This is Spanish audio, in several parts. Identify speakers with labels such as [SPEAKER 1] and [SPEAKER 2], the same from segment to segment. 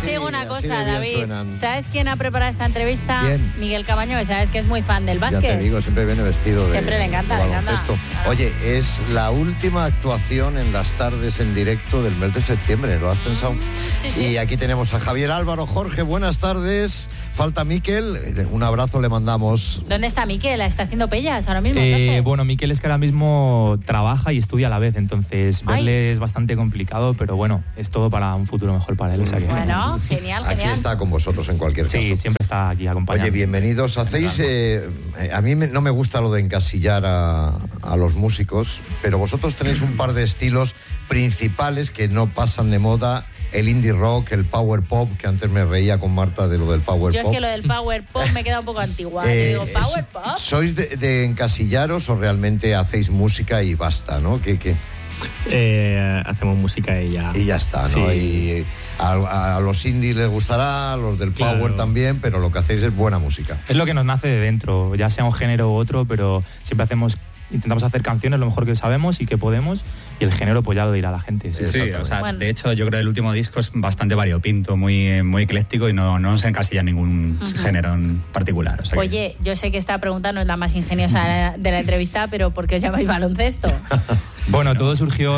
[SPEAKER 1] te digo una
[SPEAKER 2] así
[SPEAKER 1] cosa,
[SPEAKER 2] de bien
[SPEAKER 1] David.
[SPEAKER 2] suenan.
[SPEAKER 1] ¿Sabes quién ha preparado esta entrevista?
[SPEAKER 2] ¿Quién?
[SPEAKER 1] Miguel Cabaño, que sabes que es muy fan del
[SPEAKER 2] Ya
[SPEAKER 1] básquet.
[SPEAKER 2] te digo, siempre viene vestido de
[SPEAKER 1] Siempre le encanta,
[SPEAKER 2] de
[SPEAKER 1] le encanta.
[SPEAKER 2] baloncesto.
[SPEAKER 1] Claro.
[SPEAKER 2] Oye, es la última actuación en las tardes en directo del mes de septiembre, ¿lo has pensado?
[SPEAKER 1] Sí, sí.
[SPEAKER 2] Y aquí tenemos a Javier Álvaro. Jorge, buenas tardes. Falta Miquel, un abrazo le mandamos.
[SPEAKER 1] ¿Dónde está Miquel? ¿Está haciendo pellas ahora mismo? entonces?
[SPEAKER 3] Bueno, Miquel es que ahora mismo trabaja y estudia a la vez, entonces verle es bastante complicado, pero bueno, es todo para un futuro mejor para él. O sea que,
[SPEAKER 1] Bueno, genial,
[SPEAKER 2] Aquí
[SPEAKER 1] genial.
[SPEAKER 2] está con vosotros en cualquier caso.
[SPEAKER 3] sí, siempre está aquí acompañando.
[SPEAKER 2] Oye, bienvenidos. Hacéis, a mí no me gusta lo de encasillar a los músicos, pero vosotros tenéis un par de estilos principales que no pasan de moda. El indie rock, el power pop, que antes me reía con Marta de lo del power
[SPEAKER 1] Yo
[SPEAKER 2] pop.
[SPEAKER 1] es que lo del power pop me queda un poco antigua. Yo digo, ¿power pop?
[SPEAKER 2] ¿Sois de encasillaros o realmente hacéis música y basta, no? ¿Qué?
[SPEAKER 4] Hacemos música y ya.
[SPEAKER 2] Y ya está, ¿no?
[SPEAKER 4] Sí.
[SPEAKER 2] Y a los indies les gustará, a los del power
[SPEAKER 4] Claro.
[SPEAKER 2] también, pero lo que hacéis es buena música.
[SPEAKER 3] Es lo que nos nace de dentro, ya sea un género u otro, pero siempre intentamos hacer canciones lo mejor que sabemos y que podemos, y el género pues ya lo dirá la gente.
[SPEAKER 4] Sí,
[SPEAKER 2] Exactamente.
[SPEAKER 4] o sea,
[SPEAKER 1] Bueno.
[SPEAKER 4] de hecho yo creo que el último disco es bastante variopinto, muy ecléctico y no nos encasilla en ningún género en particular. O sea que-
[SPEAKER 1] Oye, yo sé que esta pregunta no es la más ingeniosa de la entrevista, pero ¿por qué os llamáis baloncesto?
[SPEAKER 3] Bueno, todo surgió...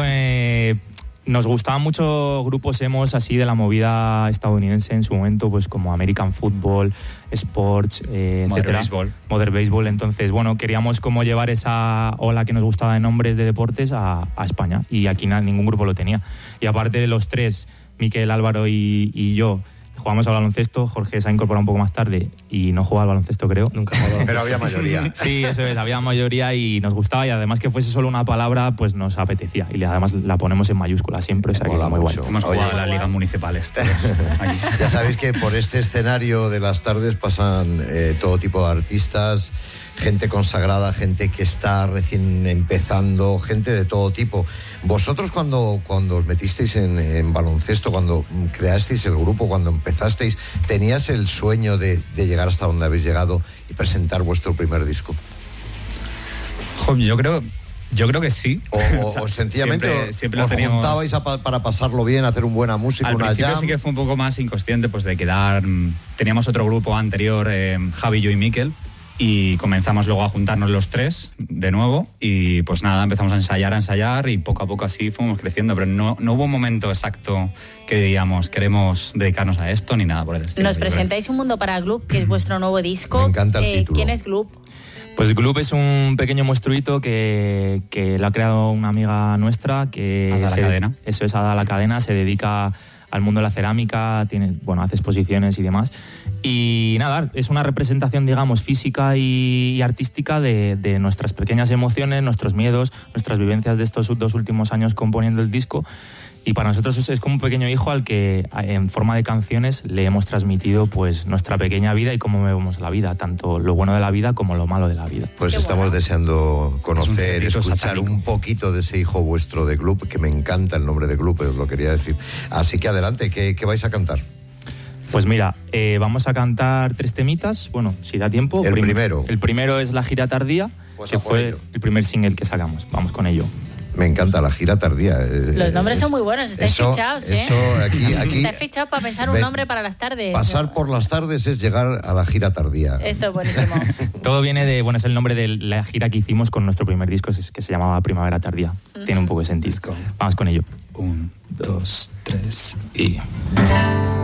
[SPEAKER 3] nos gustaban mucho grupos emos así de la movida estadounidense en su momento, pues como American Football, Sports, etcétera.
[SPEAKER 4] Baseball.
[SPEAKER 3] Modern Baseball. Entonces, bueno, queríamos como llevar esa ola que nos gustaba de nombres de deportes a España, y aquí ningún grupo lo tenía. Y aparte de los tres, Miquel, Álvaro y yo, jugamos al baloncesto. Jorge se ha incorporado un poco más tarde y no juega al baloncesto, creo.
[SPEAKER 4] Nunca hemos
[SPEAKER 2] Pero había mayoría.
[SPEAKER 3] Sí, eso es, había mayoría y nos gustaba, y además que fuese solo una palabra, pues nos apetecía, y además la ponemos en mayúscula siempre, o sea que
[SPEAKER 2] Mola
[SPEAKER 3] muy guay.
[SPEAKER 2] mucho.
[SPEAKER 4] Hemos
[SPEAKER 2] Oye.
[SPEAKER 4] jugado en las ligas municipales. todos, aquí.
[SPEAKER 2] Ya sabéis que por este escenario de las tardes pasan todo tipo de artistas, gente consagrada, gente que está recién empezando, gente de todo tipo. Vosotros cuando os metisteis en baloncesto, cuando creasteis el grupo, cuando empezasteis, ¿tenías el sueño de llegar hasta donde habéis llegado y presentar vuestro primer disco?
[SPEAKER 4] Jo, yo creo que sí.
[SPEAKER 2] O,
[SPEAKER 4] O sea,
[SPEAKER 2] o sencillamente
[SPEAKER 4] siempre lo
[SPEAKER 2] os
[SPEAKER 4] teníamos.
[SPEAKER 2] juntabais para pasarlo bien, hacer una buena música,
[SPEAKER 4] Al
[SPEAKER 2] una
[SPEAKER 4] principio
[SPEAKER 2] jam.
[SPEAKER 4] sí que fue un poco más inconsciente pues de quedar. Teníamos otro grupo anterior, Javi, yo y Miquel, y comenzamos luego a juntarnos los tres de nuevo y pues nada, empezamos a ensayar y poco a poco así fuimos creciendo, pero no hubo un momento exacto que digamos queremos dedicarnos a esto ni nada por el estilo.
[SPEAKER 1] Nos
[SPEAKER 4] Yo creo.
[SPEAKER 1] presentáis Un Mundo para Gloop, que es vuestro nuevo disco.
[SPEAKER 2] Me encanta el título.
[SPEAKER 1] ¿Quién es Gloop?
[SPEAKER 3] Pues Gloop es un pequeño monstruito que lo ha creado una amiga nuestra, que
[SPEAKER 4] Ada La Cadena.
[SPEAKER 3] Eso es, Ada La Cadena, se dedica al mundo de la cerámica, hace exposiciones y demás. Y nada, es una representación, digamos, física y artística de nuestras pequeñas emociones, nuestros miedos, nuestras vivencias de estos 2 últimos años componiendo el disco. Y para nosotros es como un pequeño hijo al que en forma de canciones le hemos transmitido pues nuestra pequeña vida y cómo vemos la vida, tanto lo bueno de la vida como lo malo de la vida.
[SPEAKER 2] Pues
[SPEAKER 1] Qué
[SPEAKER 2] estamos
[SPEAKER 1] bueno.
[SPEAKER 2] deseando
[SPEAKER 4] Es un
[SPEAKER 2] conocer,
[SPEAKER 4] cerdito
[SPEAKER 2] escuchar
[SPEAKER 4] satánico.
[SPEAKER 2] un poquito de ese hijo vuestro de Gloop, que me encanta el nombre de Gloop, os lo quería decir. Así que adelante, ¿qué vais a cantar?
[SPEAKER 3] Pues mira, vamos a cantar 3 temitas, bueno, si da tiempo.
[SPEAKER 2] El primero.
[SPEAKER 3] El primero es La Gira Tardía,
[SPEAKER 2] Pues
[SPEAKER 3] que
[SPEAKER 2] a por
[SPEAKER 3] fue
[SPEAKER 2] ello.
[SPEAKER 3] el primer single que sacamos. Vamos con ello.
[SPEAKER 2] Me encanta La Gira Tardía.
[SPEAKER 1] Los nombres son muy buenos, estáis fichados, ¿eh?
[SPEAKER 2] Eso, aquí
[SPEAKER 1] Estáis fichados para pensar un
[SPEAKER 2] Ven,
[SPEAKER 1] nombre para las tardes.
[SPEAKER 2] Pasar por las tardes es llegar a La Gira Tardía.
[SPEAKER 1] Esto es buenísimo.
[SPEAKER 3] Todo viene de, es el nombre de la gira que hicimos con nuestro primer disco, que se llamaba Primavera Tardía. Tiene un poco de sentido.
[SPEAKER 4] Disco.
[SPEAKER 3] Vamos con ello.
[SPEAKER 4] 1, 2, 3 y...